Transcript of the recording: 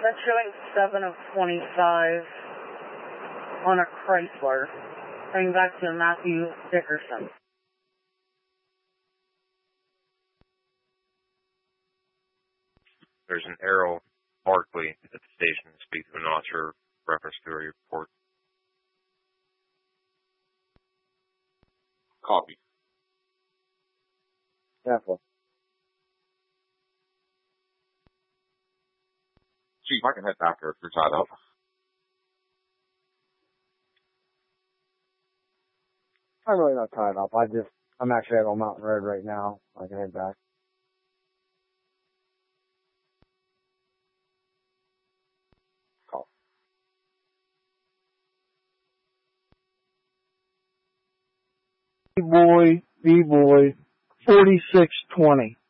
That's showing 7 of 25 on a Chrysler. Heading back to Matthew Dickerson. There's an Errol Barkley at the station to speak to an officer reference to a report. Copy. Careful. Chief, I can head back there if you're tied up. I'm really not tied up. I'm actually at Old Mountain Road right now. I can head back. Call. B-boy, 4620.